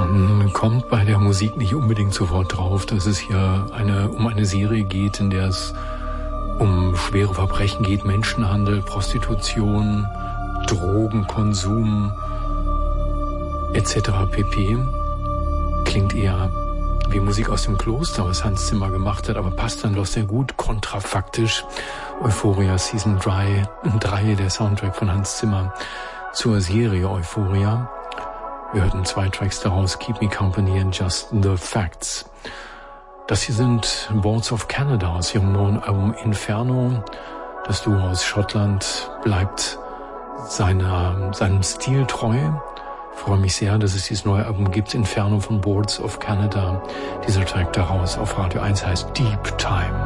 Man kommt bei der Musik nicht unbedingt sofort drauf, dass es hier um eine Serie geht, in der es um schwere Verbrechen geht, Menschenhandel, Prostitution, Drogenkonsum etc. pp. Klingt eher wie Musik aus dem Kloster, was Hans Zimmer gemacht hat, aber passt dann doch sehr gut, kontrafaktisch. Euphoria Season 3, der Soundtrack von Hans Zimmer zur Serie Euphoria. Wir hörten 2 Tracks daraus, Keep Me Company and Just the Facts. Das hier sind Boards of Canada aus ihrem neuen Album Inferno. Das Duo aus Schottland bleibt seinem Stil treu. Ich freue mich sehr, dass es dieses neue Album gibt, Inferno von Boards of Canada. Dieser Track daraus auf Radio 1 heißt Deep Time.